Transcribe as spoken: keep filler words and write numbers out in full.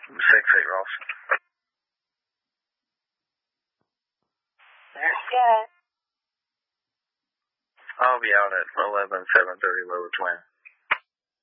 six eight Ross. Yeah. I'll be out at eleven seven thirty Lower Twin.